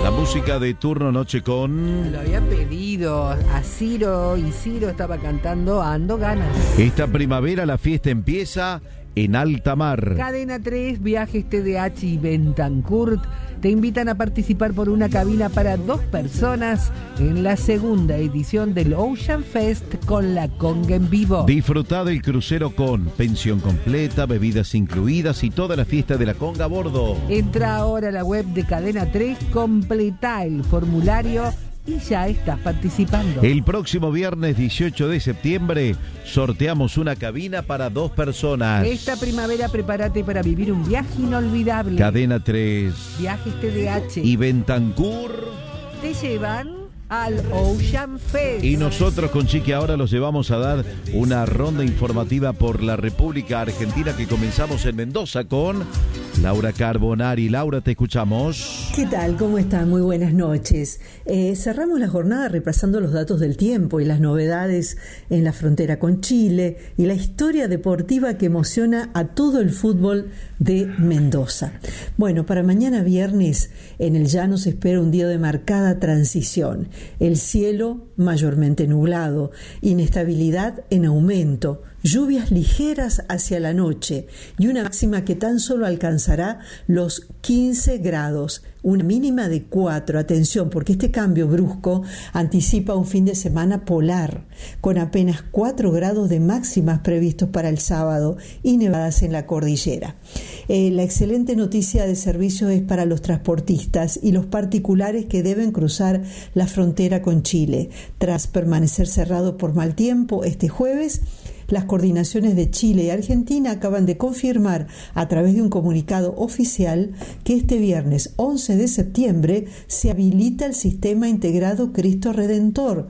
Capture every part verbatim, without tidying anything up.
La música de turno noche con... Lo había pedido a Ciro y Ciro estaba cantando Ando Ganas. Esta primavera la fiesta empieza en alta mar. Cadena tres, Viajes T D H y Bentancourt te invitan a participar por una cabina para dos personas en la segunda edición del Ocean Fest con la conga en vivo. Disfruta del crucero con pensión completa, bebidas incluidas y toda la fiesta de la conga a bordo. Entra ahora a la web de Cadena tres, completa el formulario y ya estás participando. El próximo viernes dieciocho de septiembre sorteamos una cabina para dos personas. Esta primavera prepárate para vivir un viaje inolvidable. Cadena tres, Viajes T D H y Bentancourt te llevan al Ocean Fest. Y nosotros con Chiqui ahora los llevamos a dar una ronda informativa por la República Argentina que comenzamos en Mendoza con Laura Carbonari. Laura, te escuchamos. ¿Qué tal? ¿Cómo están? Muy buenas noches. Eh, cerramos la jornada repasando los datos del tiempo y las novedades en la frontera con Chile y la historia deportiva que emociona a todo el fútbol de Mendoza. Bueno, para mañana viernes en el llano se espera un día de marcada transición. El cielo mayormente nublado, inestabilidad en aumento, lluvias ligeras hacia la noche y una máxima que tan solo alcanzará los quince grados, una mínima de cuatro. Atención, porque este cambio brusco anticipa un fin de semana polar, con apenas cuatro grados de máximas previstos para el sábado y nevadas en la cordillera. Eh, la excelente noticia de servicios es para los transportistas y los particulares que deben cruzar la frontera con Chile. Tras permanecer cerrado por mal tiempo este jueves, las coordinaciones de Chile y Argentina acaban de confirmar a través de un comunicado oficial que este viernes once de septiembre se habilita el sistema integrado Cristo Redentor.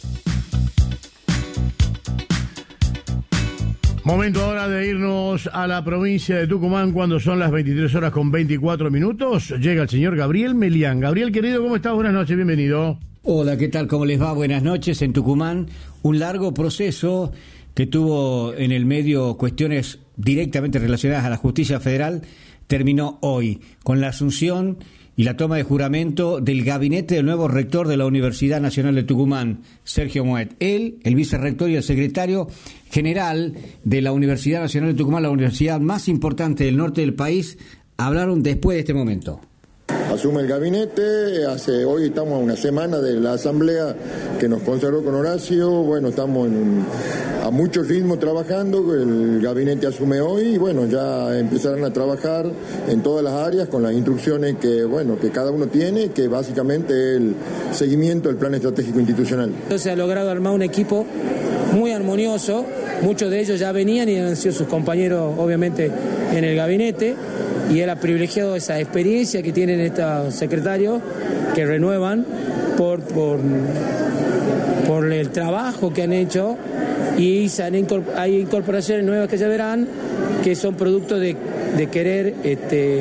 Momento ahora de irnos a la provincia de Tucumán cuando son las veintitrés horas con veinticuatro minutos. Llega el señor Gabriel Melián. Gabriel, querido, ¿cómo estás? Buenas noches, bienvenido. Hola, ¿qué tal? ¿Cómo les va? Buenas noches. En Tucumán, un largo proceso que tuvo en el medio cuestiones directamente relacionadas a la justicia federal, terminó hoy con la asunción y la toma de juramento del gabinete del nuevo rector de la Universidad Nacional de Tucumán, Sergio Moet. Él, el vicerrector y el secretario general de la Universidad Nacional de Tucumán, la universidad más importante del norte del país, hablaron después de este momento. Asume el gabinete, hace hoy estamos a una semana de la asamblea que nos consagró con Horacio, bueno, estamos en un, a mucho ritmo trabajando, el gabinete asume hoy y bueno, ya empezarán a trabajar en todas las áreas con las instrucciones que, bueno, que cada uno tiene, que básicamente es el seguimiento del plan estratégico institucional. Se ha logrado armar un equipo muy armonioso, muchos de ellos ya venían y han sido sus compañeros obviamente en el gabinete. Y él ha privilegiado esa experiencia que tienen estos secretarios que renuevan por, por, por el trabajo que han hecho y se han incorpor- hay incorporaciones nuevas que ya verán que son producto de, de querer este,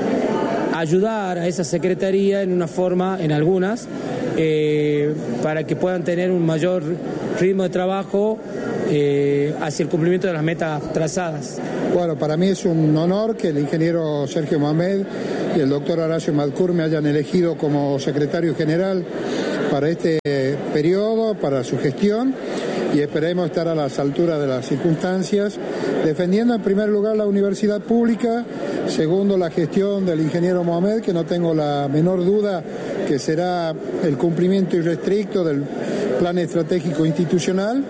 ayudar a esa secretaría en una forma, en algunas, eh, para que puedan tener un mayor ritmo de trabajo eh, hacia el cumplimiento de las metas trazadas. Bueno, para mí es un honor que el ingeniero Sergio Mohamed y el doctor Horacio Madcourt me hayan elegido como secretario general para este periodo, para su gestión, y esperemos estar a las alturas de las circunstancias, defendiendo en primer lugar la universidad pública, segundo la gestión del ingeniero Mohamed, que no tengo la menor duda que será el cumplimiento irrestricto del plan estratégico institucional.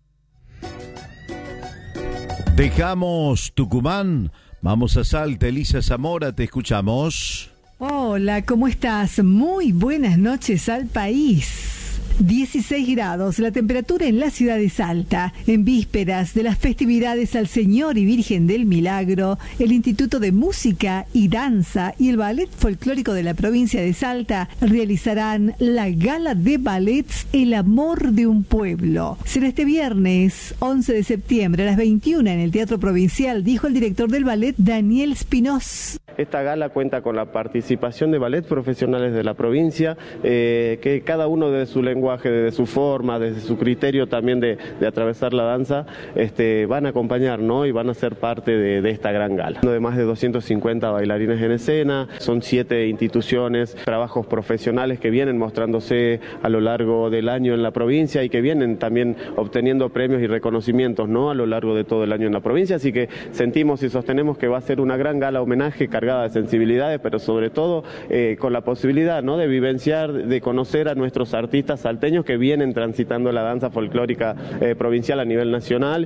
Dejamos Tucumán, vamos a Salta. Elisa Zamora, te escuchamos. Hola, ¿cómo estás? Muy buenas noches al país. dieciséis grados, la temperatura en la ciudad de Salta. En vísperas de las festividades al Señor y Virgen del Milagro, el Instituto de Música y Danza y el Ballet Folclórico de la provincia de Salta realizarán la gala de ballets El Amor de un Pueblo. Será este viernes once de septiembre a las veintiuna en el Teatro Provincial, dijo el director del ballet Daniel Spinós. Esta gala cuenta con la participación de ballet profesionales de la provincia, eh, que cada uno desde su lenguaje, desde su forma, desde su criterio también de, de atravesar la danza, este, van a acompañar, ¿no? Y van a ser parte de, de esta gran gala. De más de doscientos cincuenta bailarines en escena, son siete instituciones, trabajos profesionales que vienen mostrándose a lo largo del año en la provincia y que vienen también obteniendo premios y reconocimientos, ¿no? A lo largo de todo el año en la provincia, así que sentimos y sostenemos que va a ser una gran gala homenaje cargada de sensibilidades, pero sobre todo eh, con la posibilidad, ¿no? De vivenciar, de conocer a nuestros artistas salteños que vienen transitando la danza folclórica eh, provincial a nivel nacional.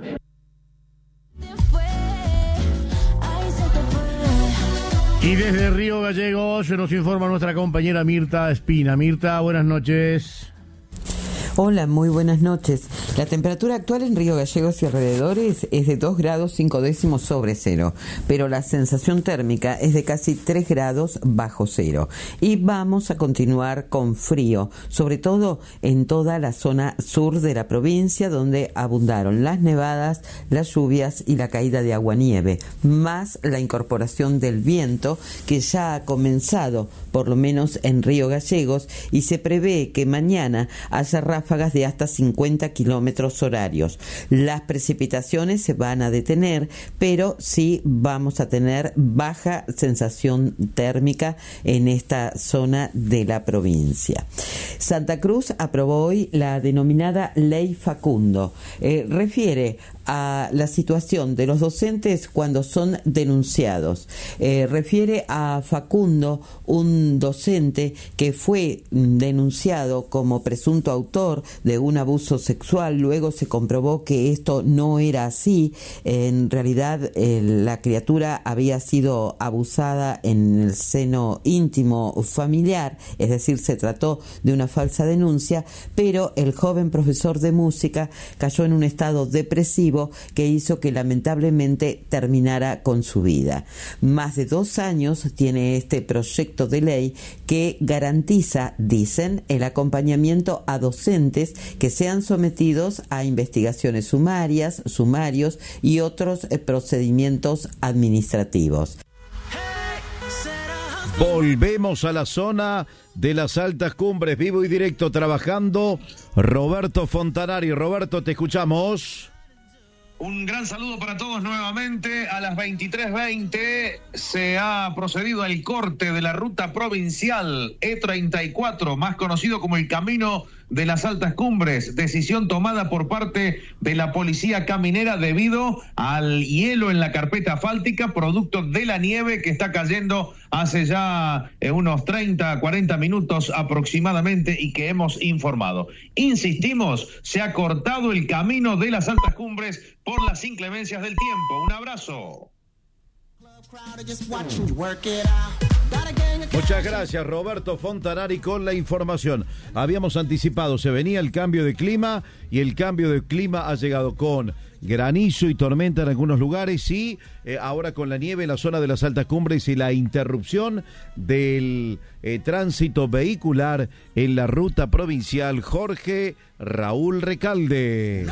Y desde Río Gallegos se nos informa nuestra compañera Mirta Espina. Mirta, buenas noches. Hola, muy buenas noches. La temperatura actual en Río Gallegos y alrededores es de dos grados cinco décimos sobre cero, pero la sensación térmica es de casi tres grados bajo cero. Y vamos a continuar con frío, sobre todo en toda la zona sur de la provincia, donde abundaron las nevadas, las lluvias y la caída de aguanieve, más la incorporación del viento que ya ha comenzado, por lo menos en Río Gallegos, y se prevé que mañana haya ráfagas de hasta cincuenta kilómetros horarios. Las precipitaciones se van a detener, pero sí vamos a tener baja sensación térmica en esta zona de la provincia. Santa Cruz aprobó hoy la denominada Ley Facundo. Eh, refiere a la situación de los docentes cuando son denunciados. Eh, refiere a Facundo, un docente que fue denunciado como presunto autor de un abuso sexual. Luego se comprobó que esto no era así. En realidad, eh, la criatura había sido abusada en el seno íntimo familiar, es decir, se trató de una falsa denuncia, pero el joven profesor de música cayó en un estado depresivo que hizo que lamentablemente terminara con su vida. Más de dos años tiene este proyecto de ley que garantiza, dicen, el acompañamiento a docentes que sean sometidos a investigaciones sumarias, sumarios y otros eh, procedimientos administrativos. Volvemos a la zona de las altas cumbres, vivo y directo, trabajando Roberto Fontanari. Roberto, te escuchamos. Un gran saludo para todos nuevamente. A las veintitrés veinte se ha procedido al corte de la ruta provincial E treinta y cuatro, más conocido como el Camino de las Altas Cumbres. Decisión tomada por parte de la Policía Caminera debido al hielo en la carpeta asfáltica, producto de la nieve que está cayendo hace ya eh, unos treinta, cuarenta minutos aproximadamente y que hemos informado. Insistimos, se ha cortado el Camino de las Altas Cumbres por las inclemencias del tiempo. Un abrazo. Muchas gracias, Roberto Fontanari, con la información. Habíamos anticipado, se venía el cambio de clima y el cambio de clima ha llegado con granizo y tormenta en algunos lugares y eh, ahora con la nieve en la zona de las altas cumbres y la interrupción del eh, tránsito vehicular en la ruta provincial Jorge Raúl Recalde.